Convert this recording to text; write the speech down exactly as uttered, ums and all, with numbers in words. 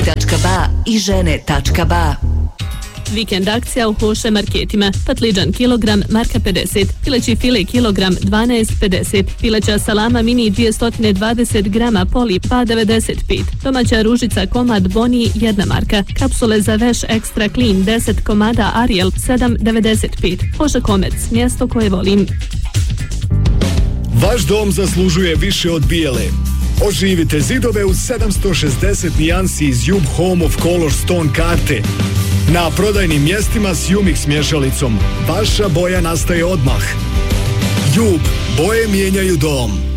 tačka ba i žene tačka ba. Vikend akcija u Hoše marketima. Patliđan kilogram marka pedeset, pileći file kilogram dvanaest pedeset, pileća salama mini dvjesto dvadeset grama poli pa devedeset pet, domaća ružica komad Boni jedna marka, kapsule za veš ekstra clean deset komada Ariel sedam devedeset pet. Hoša Komerc, mjesto koje volim. Vaš dom zaslužuje više od bijele. Oživite zidove u sedamsto šezdeset nijansi iz Jub Home of Color Stone karte. Na prodajnim mjestima s Umix mješalicom. Vaša boja nastaje odmah. Jub, boje mijenjaju dom.